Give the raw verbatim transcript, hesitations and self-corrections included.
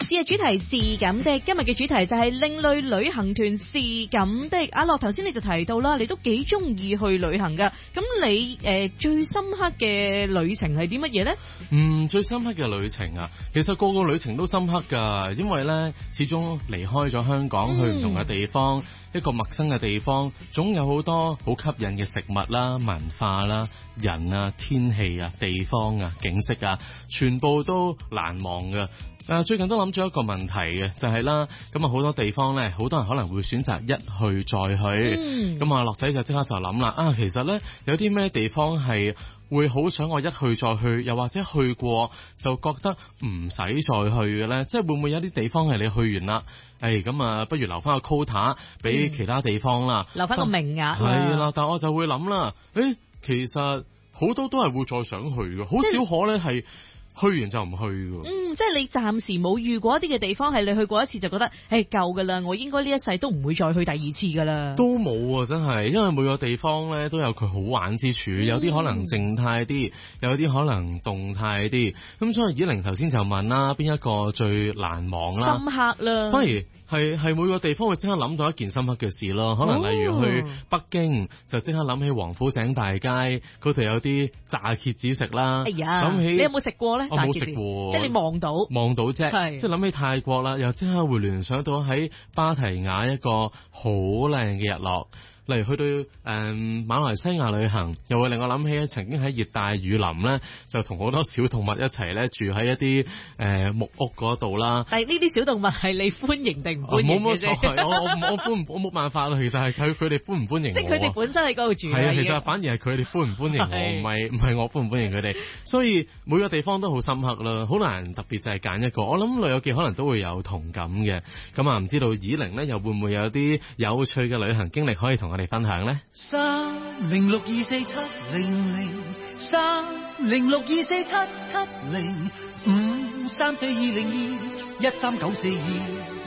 是日主題是咁的，今日嘅主題就係另類旅行團是咁的。阿樂頭先你就提到啦，你都幾中意去旅行噶，咁你誒、呃、最深刻嘅旅程係啲乜嘢呢？ 嗯，最深刻嘅旅程啊，其實個個旅程都深刻噶，因為呢始終離開咗香港、嗯、去唔同嘅地方，一個陌生嘅地方，總有好多好吸引嘅食物啦、文化啦、人啊、天氣啊、地方啊、景色啊，全部都難忘噶。誒，最近都諗咗一個問題嘅，就係啦，咁啊好多地方咧，好多人可能會選擇一去再去。咁啊、嗯，樂仔就即刻就諗啦，啊，其實咧有啲咩地方係會好想我一去再去，又或者去過就覺得唔使再去嘅咧？即係會唔會有啲地方係你去完啦？誒，咁啊，不如留翻個 quota 俾其他地方啦、嗯， 留翻個名額。 係啦，但我就會諗啦，誒，其實好多都係會再想去嘅，好少可咧係。去完就唔去㗎。 嗯，即係你暫時冇遇過一啲嘅地方係你去過一次就覺得誒夠㗎啦，我應該呢一世都唔會再去第二次㗎啦。 都冇啊，真係，因為每個地方咧都有佢好玩之處，嗯、有啲可能靜態啲，有啲可能動態啲。咁所以以玲頭先就問啦，邊一個最難忘啦？ 深刻啦。反而係係每個地方會即刻諗到一件深刻嘅事咯。可能例如去北京、哦、就即刻諗起王府井大街嗰度有啲炸蠍子食啦。 哎呀， 諗起你有冇食過咧？ 我冇食過， 即係你望到望到啫，即係諗起泰國啦，又即刻會聯想到喺芭提雅一個好靚嘅日落。例如去到誒、嗯、馬來西亞旅行，又會令我諗起曾經喺熱帶雨林咧，就同好多小動物一齊咧住喺一啲誒、呃、木屋嗰度啦。 但係呢啲小動物係你歡迎定唔歡迎嘅啫？ 冇冇我我我歡我冇辦法啦。其實係佢佢哋歡唔歡迎我。 即係佢哋本身喺嗰度住。係啊，其實反而係佢哋歡唔歡迎我，唔係唔係我歡唔歡迎佢哋。所以每個地方都好深刻啦，好難特別就係揀一個。我諗旅遊記可能都會有同感嘅。咁啊，唔知道以玲咧又會唔會有啲有趣嘅旅行經歷可以同我哋分享咧？ 三零六二四七零零三零六二四七七零五三四二零二一三九四二